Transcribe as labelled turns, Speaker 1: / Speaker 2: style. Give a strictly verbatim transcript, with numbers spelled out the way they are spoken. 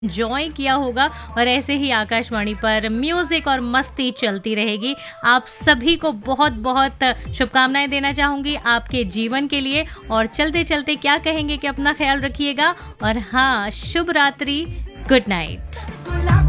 Speaker 1: Enjoy किया होगा और ऐसे ही आकाशवाणी पर म्यूजिक और मस्ती चलती रहेगी। आप सभी को बहुत बहुत शुभकामनाएं देना चाहूंगी आपके जीवन के लिए। और चलते चलते क्या कहेंगे कि अपना ख्याल रखिएगा और हाँ, शुभ रात्रि, गुड नाइट।